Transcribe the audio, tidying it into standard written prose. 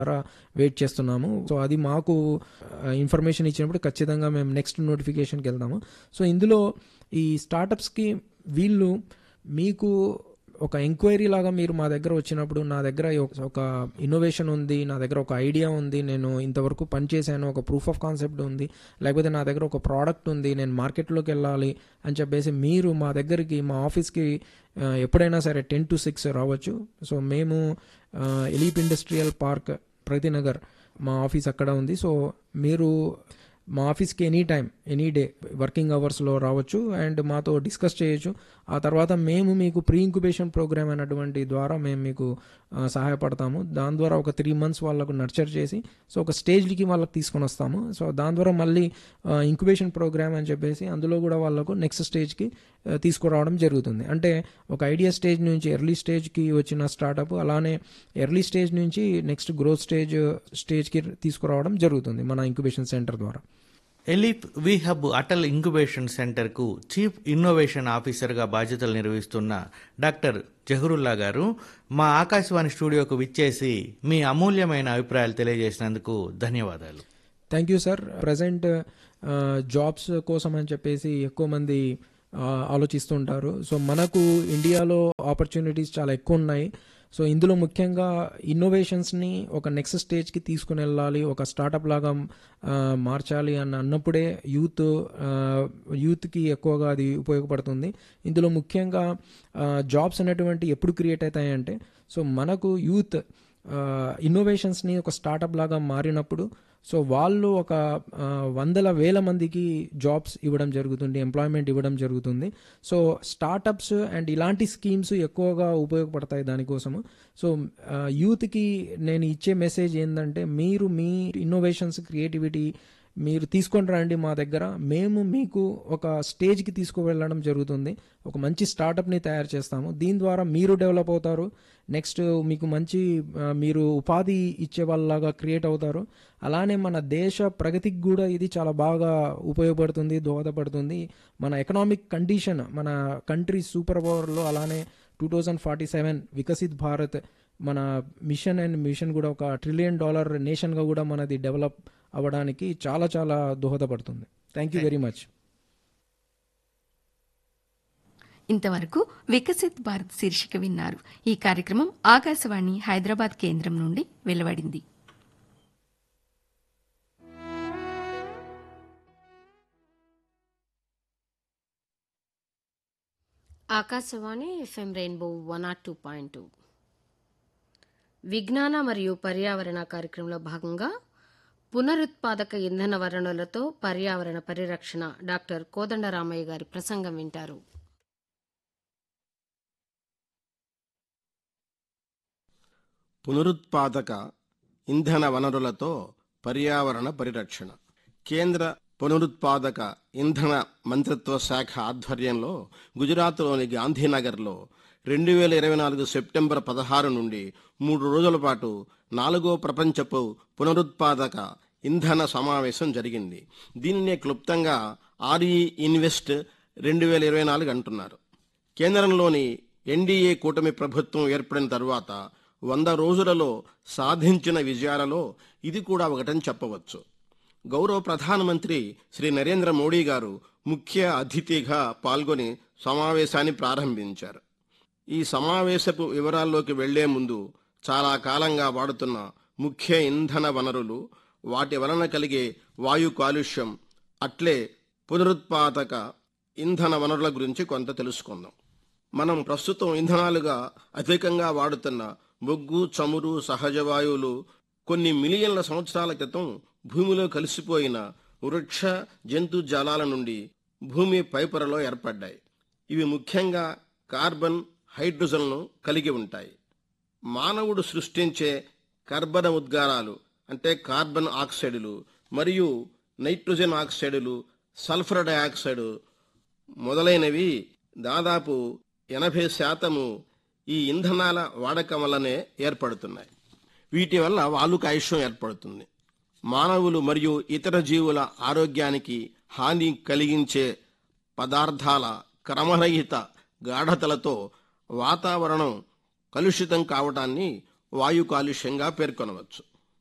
ద్వారా వెయిట్ చేస్తున్నాము. సో అది మాకు ఇన్ఫర్మేషన్ ఇచ్చినప్పుడు ఖచ్చితంగా మేము నెక్స్ట్ నోటిఫికేషన్కి వెళ్తాము. సో ఇందులో ఈ స్టార్టప్స్కి వీళ్ళు మీకు ఒక ఎంక్వైరీ లాగా మీరు మా దగ్గర వచ్చినప్పుడు, నా దగ్గర ఒక ఇన్నోవేషన్ ఉంది, నా దగ్గర ఒక ఐడియా ఉంది, నేను ఇంతవరకు పనిచేశాను, ఒక ప్రూఫ్ ఆఫ్ కాన్సెప్ట్ ఉంది, లేకపోతే నా దగ్గర ఒక ప్రోడక్ట్ ఉంది, నేను మార్కెట్లోకి వెళ్ళాలి అని చెప్పేసి మీరు మా దగ్గరికి, మా ఆఫీస్కి ఎప్పుడైనా సరే 10 to 6 రావచ్చు. సో మేము ఎలీప్ ఇండస్ట్రియల్ పార్క్ ప్రతినగర్ మా ఆఫీస్ అక్కడ ఉంది. సో మీరు మా ఆఫీస్కి any time any day working అవర్స్లో రావచ్చు అండ్ మాతో డిస్కస్ చేయొచ్చు. ఆ తర్వాత మేము మీకు ప్రీ ఇంక్యుబేషన్ ప్రోగ్రామ్ అనేటువంటి ద్వారా మేము మీకు సహాయపడతాము. దాని ద్వారా ఒక 3 months వాళ్ళకు నర్చర్ చేసి సో ఒక స్టేజ్కి వాళ్ళకి తీసుకొని వస్తాము. సో దాని ద్వారా మళ్ళీ ఇంక్యుబేషన్ ప్రోగ్రామ్ అని చెప్పేసి అందులో కూడా వాళ్ళకు నెక్స్ట్ స్టేజ్కి తీసుకురావడం జరుగుతుంది. అంటే ఒక ఐడియా స్టేజ్ నుంచి ఎర్లీ స్టేజ్కి వచ్చిన స్టార్టప్ అలానే ఎర్లీ స్టేజ్ నుంచి నెక్స్ట్ గ్రోత్ స్టేజ్కి తీసుకురావడం జరుగుతుంది మన ఇంక్యుబేషన్ సెంటర్ ద్వారా. ఎలీప్ వి హబ్ అటల్ ఇంక్యుబేషన్ సెంటర్కు చీఫ్ ఇన్నోవేషన్ ఆఫీసర్గా బాధ్యతలు నిర్వహిస్తున్న డాక్టర్ జహరుల్లా గారు మా ఆకాశవాణి స్టూడియోకు విచ్చేసి మీ అమూల్యమైన అభిప్రాయాలు తెలియజేసినందుకు ధన్యవాదాలు. Thank you sir. Present jobs కోసం అని చెప్పేసి ఎక్కువ మంది ఆలోచిస్తుంటారు. సో మనకు ఇండియాలో ఆపర్చునిటీస్ చాలా ఎక్కువ ఉన్నాయి. సో ఇందులో ముఖ్యంగా ఇన్నోవేషన్స్ని ఒక నెక్స్ట్ స్టేజ్కి తీసుకుని వెళ్ళాలి, ఒక స్టార్టప్ లాగా మార్చాలి అన్నప్పుడే యూత్కి ఎక్కువగా అది ఉపయోగపడుతుంది. ఇందులో ముఖ్యంగా జాబ్స్ అనేటువంటి ఎప్పుడు క్రియేట్ అవుతాయంటే సో మనకు యూత్ ఇన్నోవేషన్స్ని ఒక స్టార్టప్ లాగా మారినప్పుడు సో వాళ్ళు ఒక 100,000 మందికి జాబ్స్ ఇవ్వడం జరుగుతుంది, ఎంప్లాయ్మెంట్ ఇవ్వడం జరుగుతుంది. సో స్టార్టప్స్ అండ్ ఇలాంటి స్కీమ్స్ ఎక్కువగా ఉపయోగపడతాయి దానికోసము. సో యూత్కి నేను ఇచ్చే మెసేజ్ ఏంటంటే మీరు మీ ఇన్నోవేషన్స్ క్రియేటివిటీ మీరు తీసుకొని రండి మా దగ్గర, మేము మీకు ఒక స్టేజ్కి తీసుకువెళ్ళడం జరుగుతుంది, ఒక మంచి స్టార్టప్ని తయారు చేస్తాము. దీని ద్వారా మీరు డెవలప్ అవుతారు, నెక్స్ట్ మీకు మంచి మీరు ఉపాధి ఇచ్చే వాళ్ళలాగా క్రియేట్ అవుతారు. అలానే మన దేశ ప్రగతికి కూడా ఇది చాలా బాగా ఉపయోగపడుతుంది, దోహదపడుతుంది. మన ఎకనామిక్ కండిషన్ మన కంట్రీ సూపర్ పవర్లో అలానే 2047 వికసిత్ భారత్ మన మిషన్ కూడా ఒక $1 trillion నేషన్గా కూడా మనది డెవలప్ అవ్వడానికి చాలా చాలా దోహదపడుతుంది. Thank you very much. ఇంతవరకు వికసిత్ భారత్ శీర్షిక విన్నారు. ఈ కార్యక్రమం ఆకాశవాణి హైదరాబాద్ కేంద్రం నుండి వెలువడింది. ఆకాశవాణి FM రెయిన్బో 102.2 విజ్ఞాన మరియు పర్యావరణ కార్యక్రమంలో భాగంగా పునరుత్పాదక ఇంధన వనరులతో పర్యావరణ పరిరక్షణ డాక్టర్ కోదండరామయ్య గారి ప్రసంగం వింటారు. పునరుత్పాదక ఇంధన వనరులతో పర్యావరణ పరిరక్షణ. కేంద్ర పునరుత్పాదక ఇంధన మంత్రిత్వ శాఖ ఆధ్వర్యంలో గుజరాత్లోని గాంధీనగర్లో 2024 సెప్టెంబర్ 16 నుండి 3 రోజుల పాటు 4వ ప్రపంచపు పునరుత్పాదక ఇంధన సమావేశం జరిగింది. దీనినే క్లుప్తంగా RE ఇన్వెస్ట్ 2024 అంటున్నారు. కేంద్రంలోని ఎన్డీఏ కూటమి ప్రభుత్వం ఏర్పడిన తరువాత 100 రోజులలో సాధించిన విజయాలలో ఇది కూడా ఒకటని చెప్పవచ్చు. గౌరవ ప్రధానమంత్రి శ్రీ నరేంద్ర మోడీ గారు ముఖ్య అతిథిగా పాల్గొని సమావేశాన్ని ప్రారంభించారు. ఈ సమావేశపు వివరాల్లోకి వెళ్లే ముందు చాలా కాలంగా వాడుతున్న ముఖ్య ఇంధన వనరులు, వాటి వలన కలిగే వాయు కాలుష్యం, అట్లే పునరుత్పాదక ఇంధన వనరుల గురించి కొంత తెలుసుకుందాం. మనం ప్రస్తుతం ఇంధనాలుగా అధికంగా వాడుతున్న బొగ్గు, చమురు, సహజ వాయువులు కొన్ని మిలియన్ల సంవత్సరాల క్రితం భూమిలో కలిసిపోయిన వృక్ష జంతు జాలాల నుండి భూమి పైపొరలో ఏర్పడ్డాయి. ఇవి ముఖ్యంగా కార్బన్, హైడ్రోజన్ను కలిగి ఉంటాయి. మానవుడు సృష్టించే కర్బన ఉద్గారాలు అంటే కార్బన్ ఆక్సైడులు మరియు నైట్రోజన్ ఆక్సైడులు, సల్ఫర్ డయాక్సైడ్ మొదలైనవి దాదాపు 80% ఈ ఇంధనాల వాడకం వల్లనే ఏర్పడుతున్నాయి. వీటి వల్ల వాయు కాలుష్యం ఏర్పడుతుంది. మానవులు మరియు ఇతర జీవుల ఆరోగ్యానికి హాని కలిగించే పదార్థాల క్రమరహిత గాఢతలతో వాతావరణం కలుషితం కావడాన్ని వాయు కాలుష్యంగా పేర్కొనవచ్చు.